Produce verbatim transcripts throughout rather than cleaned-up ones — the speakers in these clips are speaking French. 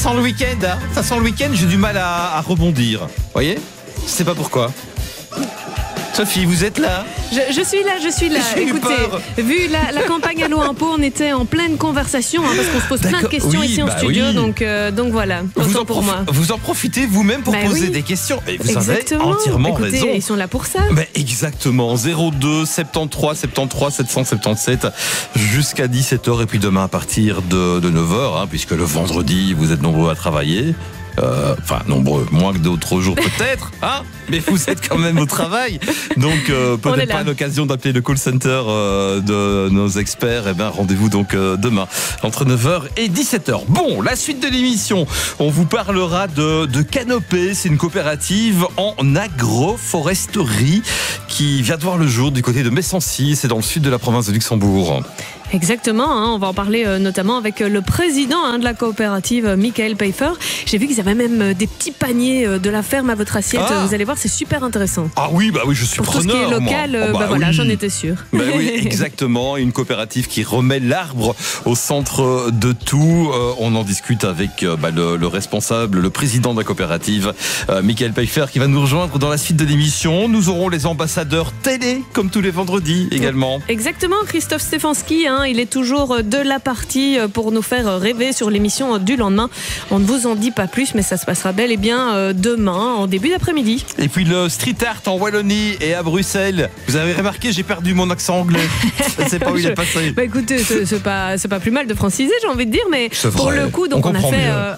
Sans le week-end, hein. Ça sent le week-end, j'ai du mal à, à rebondir. Vous voyez ? Je sais pas pourquoi. Sophie, vous êtes là ? Je, je suis là, je suis là. J'ai eu Écoutez, peur. vu la, la campagne Allo Impôt, on était en pleine conversation, hein, parce qu'on se pose plein de D'accord, questions oui, ici en bah studio, oui. donc, euh, donc voilà, Vous autant en, pour profi- moi. vous en profitez vous-même pour Bah poser oui. des questions. Et vous Exactement. avez entièrement Écoutez, raison. ils sont là pour ça. Ben exactement, zéro deux soixante-treize soixante-treize sept cent soixante-dix-sept jusqu'à dix-sept heures et puis demain à partir de, de neuf heures, hein, puisque le vendredi vous êtes nombreux à travailler. Euh, enfin, nombreux, moins que d'autres jours peut-être, hein, mais vous êtes quand même au travail. Donc, euh, On est peut-être là. pas l'occasion d'appeler le call center euh, de nos experts. Eh bien, rendez-vous donc euh, demain, entre neuf heures et dix-sept heures. Bon, la suite de l'émission, on vous parlera de, de Canopée. C'est une coopérative en agroforesterie qui vient de voir le jour du côté de Messancy. C'est dans le sud de la province de Luxembourg. Exactement, hein, on va en parler euh, notamment avec euh, le président hein, de la coopérative, euh, Michael Pfeiffer. J'ai vu qu'ils avaient même euh, des petits paniers euh, de la ferme à votre assiette. Ah. Vous allez voir, c'est super intéressant. Ah oui, bah oui, je suis Pour preneur. tout ce qui est moi. local, euh, Oh, bah, bah voilà, oui. j'en étais sûre. Ben oui, exactement. Une coopérative qui remet l'arbre au centre de tout. Euh, on en discute avec euh, bah, le, le responsable, le président de la coopérative, euh, Michael Pfeiffer, qui va nous rejoindre dans la suite de l'émission. Nous aurons les ambassadeurs télé, comme tous les vendredis également. Exactement, Christophe Stefanski, hein, il est toujours de la partie pour nous faire rêver sur l'émission du lendemain. On ne vous en dit pas plus, mais ça se passera bel et bien euh, demain, en début d'après-midi. Et puis le street art en Wallonie et à Bruxelles. Vous avez remarqué, j'ai perdu mon accent anglais. Je ne sais pas où il est passé. Bah écoutez, c'est, c'est pas c'est pas plus mal de franciser, j'ai envie de dire, mais C'est pour vrai, le coup, donc on on, a comprend fait mieux. euh,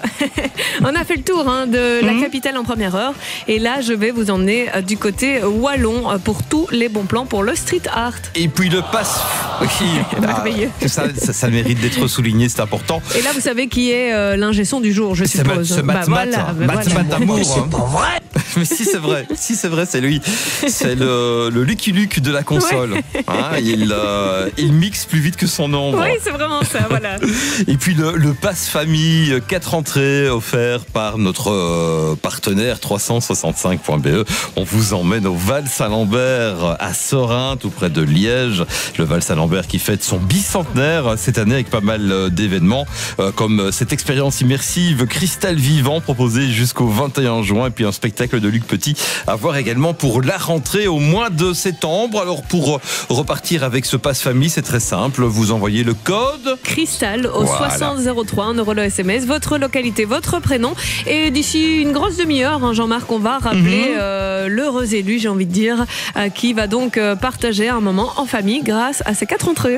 on a fait le tour hein, de la Mhm. capitale en première heure, et là je vais vous emmener euh, du côté wallon euh, pour tous les bons plans pour le street art. Et puis le passe. Oui, Merveilleux. ah, ça, ça, ça mérite d'être souligné, c'est important. Et là vous savez qui est euh, l'ingé son du jour, je C'est Matt, suppose. c'est Matt, Bah, Matt, voilà, hein. bah, Matt, voilà. Matt Amour. hein. Mais si c'est vrai, si c'est vrai, c'est lui. C'est le, le Lucky Luke de la console. Hein, il, euh, il mixe plus vite que son ombre. Oui, c'est vraiment ça, voilà. Et puis le, le pass famille, quatre entrées offert par notre euh, partenaire trois cent soixante-cinq point b e. On vous emmène au Val-Saint-Lambert à Sorin, tout près de Liège. Le Val-Saint-Lambert qui fête son bicentenaire cette année avec pas mal euh, d'événements euh, comme cette expérience immersive Cristal Vivant proposée jusqu'au vingt et un juin et puis un spectacle de Luc Petit à voir également pour la rentrée au mois de septembre. Alors pour repartir avec ce pass famille, c'est très simple. Vous envoyez le code Cristal au Voilà. soixante zéro trois, un euro le S M S, votre localité, votre prénom. Et d'ici une grosse demi-heure, hein, Jean-Marc, on va rappeler Mhm. euh, l'heureux élu, j'ai envie de dire, euh, qui va donc euh, partager un moment en famille grâce à ces quatre entrées.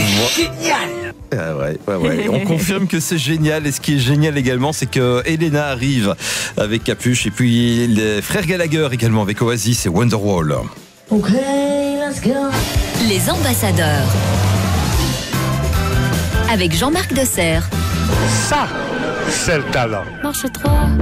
Génial. Ah ouais, ouais, ouais. On confirme que c'est génial. Et ce qui est génial également, c'est que Elena arrive avec Capuche et puis les frères Gallagher également avec Oasis et Wonderwall. Ok, let's go. Les ambassadeurs. Avec Jean-Marc Desserre. Ça, c'est le talent. Marche trois.